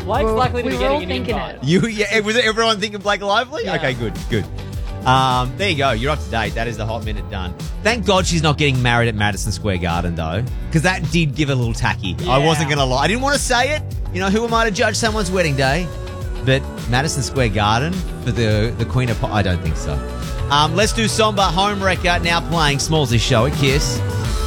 Blake's likely to be we were all getting an thinking invite. it. Was everyone thinking Blake Lively? Yeah. Okay, good. There you go. You're up to date. That is the hot minute done. Thank God she's not getting married at Madison Square Garden, though, because that did give a little tacky. I Yeah. wasn't going to lie. I didn't want to say it. You know, who am I to judge someone's wedding day? But Madison Square Garden for the Queen of Pop, I don't think so. Let's do Somber Homewrecker now playing Smallsy's show at Kiss.